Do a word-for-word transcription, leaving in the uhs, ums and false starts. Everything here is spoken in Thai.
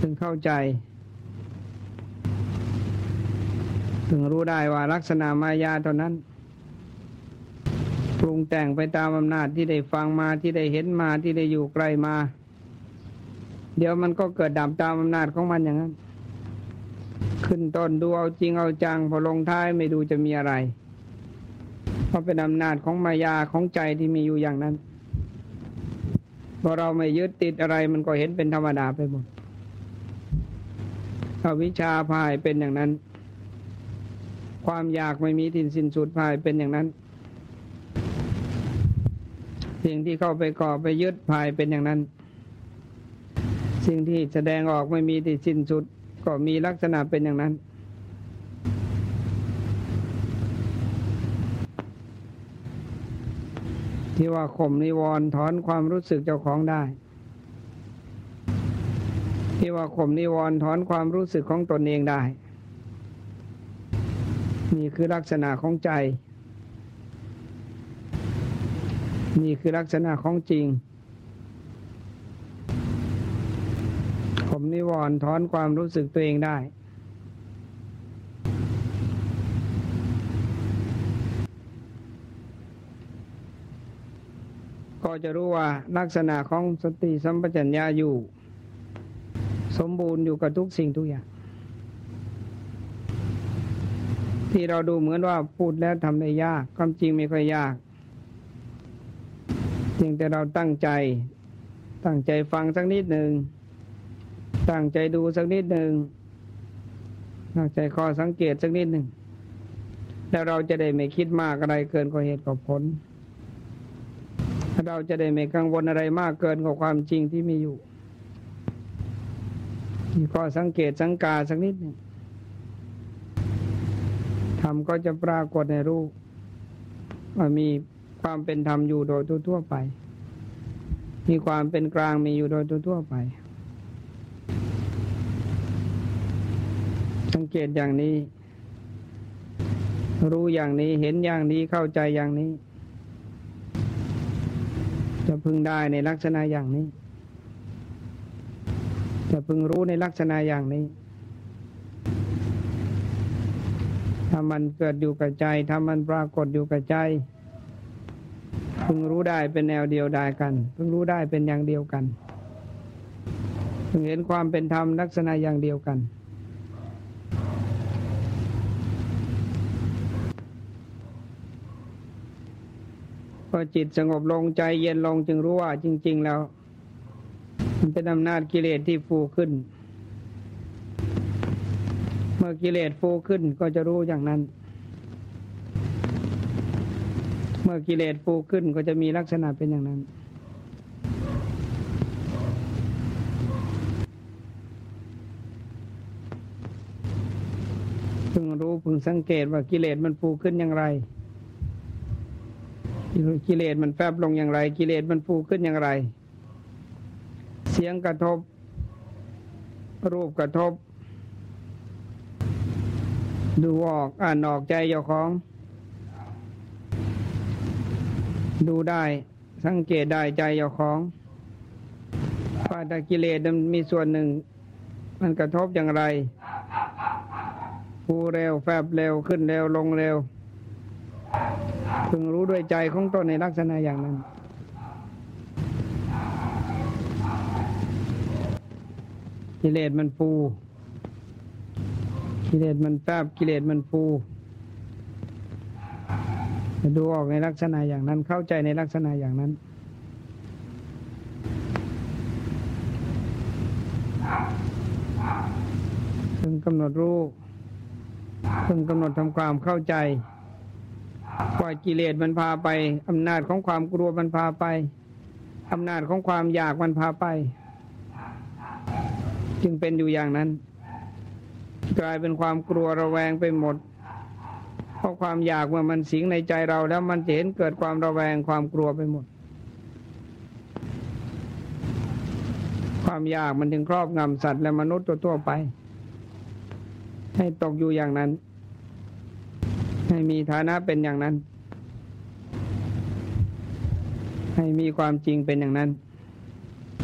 ถึงเข้าใจถึงรู้ได้ว่าลักษณะมายาเท่านั้นปรุงแต่งไปตามอำนาจที่ได้ฟังมาที่ได้เห็นมาที่ได้อยู่ใกล้มาเดี๋ยวมันก็เกิดดับตามอำนาจของมันอย่างนั้นขึ้นต้นดูเอาจริงเอาจังพอลงท้ายไม่ดูจะมีอะไรเพราะเป็นอำนาจของมายาของใจที่มีอยู่อย่างนั้นพอเราไม่ยึดติดอะไรมันก็เห็นเป็นธรรมดาไปหมดอวิชชาพายเป็นอย่างนั้นความอยากไม่มีที่สิ้นสุดพายเป็นอย่างนั้นสิ่งที่เข้าไปก่อไปยึดพายเป็นอย่างนั้นสิ่งที่แสดงออกไม่มีที่สิ้นสุดก็มีลักษณะเป็นอย่างนั้นที่ว่าข่มนิวรณ์ถอนความรู้สึกเจ้าของได้ที่ว่าข่มนิวรณ์ถอนความรู้สึกของตนเองได้นี่คือลักษณะของใจนี่คือลักษณะของจริงข่มนิวรณ์ถอนความรู้สึกตัวเองได้ก็จะรู้ว่าลักษณะของสติสัมปชัญญะอยู่สมบูรณ์อยู่กับทุกสิ่งทุกอย่างที่เราดูเหมือนว่าพูดแล้วทำได้ยากความจริงไม่ค่อยยากเพียงแต่เราตั้งใจตั้งใจฟังสักนิดหนึ่งตั้งใจดูสักนิดหนึ่งตั้งใจคอยสังเกตสักนิดหนึ่งแล้วเราจะได้ไม่คิดมากอะไรเกินกว่าเหตุกว่าผลเราจะได้ไม่กังวลอะไรมากเกินกว่าความจริงที่มีอยู่ที่ข้อสังเกตสังกาสักนิดหนึ่งธรรมก็จะปรากฏในรูปว่ามีความเป็นธรรมอยู่โดยทั่วไปมีความเป็นกลางมีอยู่โดยทั่วไปสังเกตอย่างนี้รู้อย่างนี้เห็นอย่างนี้เข้าใจอย่างนี้จะพึงได้ในลักษณะอย่างนี้จะพึงรู้ในลักษณะอย่างนี้ถ้ามันเกิดอยู่กับใจถ้ามันปรากฏอยู่กับใจพึงรู้ได้เป็นแนวเดียวดายกันพึงรู้ได้เป็นอย่างเดียวกันพึงเห็นความเป็นธรรมลักษณะอย่างเดียวกันพอจิตสงบลงใจเย็นลงจึงรู้ว่าจริงๆแล้วมันเป็นอำนาจกิเลสที่ฟูขึ้นเมื่อกิเลสฟูขึ้นก็จะรู้อย่างนั้นเมื่อกิเลสฟูขึ้นก็จะมีลักษณะเป็นอย่างนั้นพึงรู้พึงสังเกตว่ากิเลสมันฟูขึ้นอย่างไรกิเลสมันแฟบลงอย่างไรกิเลสมันฟูขึ้นอย่างไรเสียงกระทบรูปกระทบดูออกอ่านออกใจเจ้าของดูได้สังเกตได้ใจเจ้าของว่าถ้ากิเลสมันมีส่วนหนึ่งมันกระทบอย่างไรฟูเร็วแฟบเร็วขึ้นเร็วลงเร็วพึงรู้ด้วยใจของตนในลักษณะอย่างนั้นกิเลสมันฟูกิเลสมันแฟบกิเลสมันฟูดูออกในลักษณะอย่างนั้นเข้าใจในลักษณะอย่างนั้นพึงกำหนดรู้พึงกำหนดทำความเข้าใจปล่อยกิเลสมันพาไปอำนาจของความกลัวมันพาไปอำนาจของความอยากมันพาไปจึงเป็นอยู่อย่างนั้นกลายเป็นความกลัวระแวงไปหมดเพราะความอยากเมื่อมันสิงในใจเราแล้วมันจะเห็นเกิดความระแวงความกลัวไปหมดความอยากมันถึงครอบงำสัตว์และมนุษย์ทั่วๆไปให้ตกอยู่อย่างนั้นให้มีฐานะเป็นอย่างนั้นให้มีความจริงเป็นอย่างนั้น